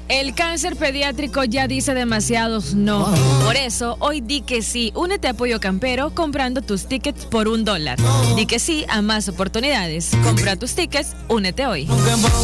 El cáncer pediátrico ya dice demasiados no. Por eso, hoy di que sí. Únete a Pollo Campero comprando tus tickets por $1. Di que sí a más oportunidades. Compra tus tickets, únete hoy.